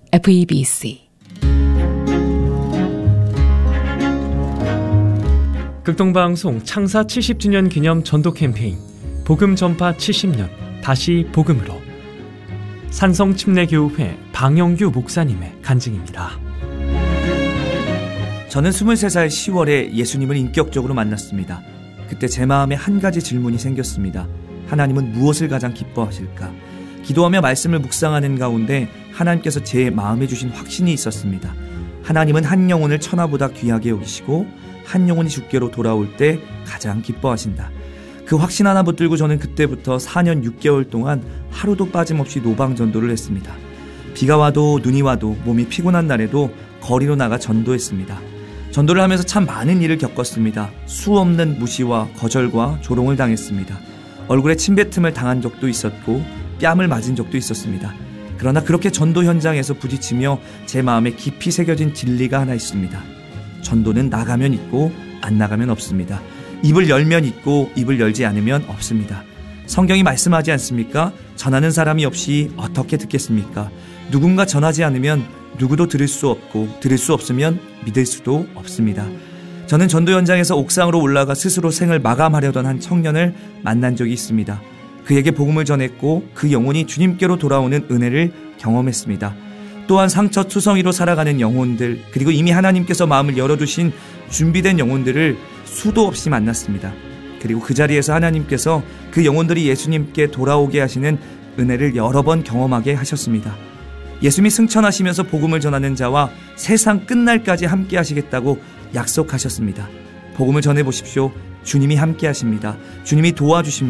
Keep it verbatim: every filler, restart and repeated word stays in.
에프이비씨 극동방송 창사 칠십 주년 기념 전도 캠페인 복음 전파 칠십 년 다시 복음으로 산성침례교회 방영규 목사님의 간증입니다. 저는 스물세 살 시월에 예수님을 인격적으로 만났습니다. 그때 제 마음에 한 가지 질문이 생겼습니다. 하나님은 무엇을 가장 기뻐하실까? 기도하며 말씀을 묵상하는 가운데 하나님께서 제 마음에 주신 확신이 있었습니다. 하나님은 한 영혼을 천하보다 귀하게 여기시고 한 영혼이 주께로 돌아올 때 가장 기뻐하신다. 그 확신 하나 붙들고 저는 그때부터 사 년 육 개월 동안 하루도 빠짐없이 노방전도를 했습니다. 비가 와도 눈이 와도 몸이 피곤한 날에도 거리로 나가 전도했습니다. 전도를 하면서 참 많은 일을 겪었습니다. 수 없는 무시와 거절과 조롱을 당했습니다. 얼굴에 침뱉음을 당한 적도 있었고 뺨을 맞은 적도 있었습니다. 그러나 그렇게 전도 현장에서 부딪히며 제 마음에 깊이 새겨진 진리가 하나 있습니다. 전도는 나가면 있고 안 나가면 없습니다. 입을 열면 있고 입을 열지 않으면 없습니다. 성경이 말씀하지 않습니까? 전하는 사람이 없이 어떻게 듣겠습니까? 누군가 전하지 않으면 누구도 들을 수 없고 들을 수 없으면 믿을 수도 없습니다. 저는 전도 현장에서 옥상으로 올라가 스스로 생을 마감하려던 한 청년을 만난 적이 있습니다. 그에게 복음을 전했고 그 영혼이 주님께로 돌아오는 은혜를 경험했습니다. 또한 상처투성이로 살아가는 영혼들, 그리고 이미 하나님께서 마음을 열어두신 준비된 영혼들을 수도 없이 만났습니다. 그리고 그 자리에서 하나님께서 그 영혼들이 예수님께 돌아오게 하시는 은혜를 여러 번 경험하게 하셨습니다. 예수님이 승천하시면서 복음을 전하는 자와 세상 끝날까지 함께 하시겠다고 약속하셨습니다. 복음을 전해보십시오. 주님이 함께 하십니다. 주님이 도와주십니다.